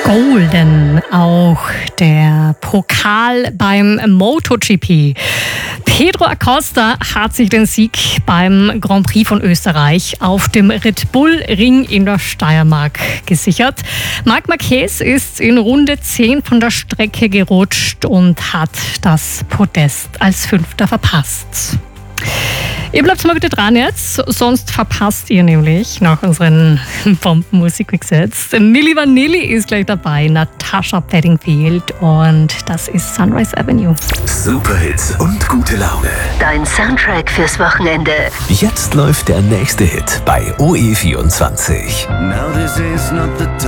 Golden, auch der Pokal beim MotoGP. Pedro Acosta hat sich den Sieg beim Grand Prix von Österreich auf dem Red Bull Ring in der Steiermark gesichert. Marc Marquez ist in Runde 10 von der Strecke gerutscht und hat das Podest als Fünfter verpasst. Ihr bleibt mal bitte dran jetzt, sonst verpasst ihr nämlich nach unseren Bombenmusik-Mix. Milli Vanilli ist gleich dabei, Natasha Bedingfield und das ist Sunrise Avenue. Superhits und gute Laune. Dein Soundtrack fürs Wochenende. Jetzt läuft der nächste Hit bei OE24. Now this is not the